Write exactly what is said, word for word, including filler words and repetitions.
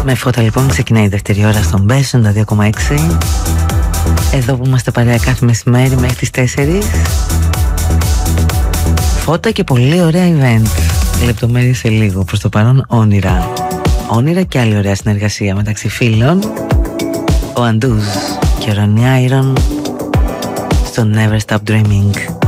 Με φώτα λοιπόν ξεκινάει η δεύτερη ώρα στον Best ενενήντα δύο κόμμα έξι. Εδώ που είμαστε παρέα κάθε μεσημέρι μέχρι τις τέσσερις. Φώτα και πολύ ωραία event. Λεπτομέρειες σε λίγο. Προς το παρόν όνειρα. Όνειρα και άλλη ωραία συνεργασία μεταξύ φίλων. Ο Αντούς και ο Ρονι Άιρον στο Never Stop Dreaming.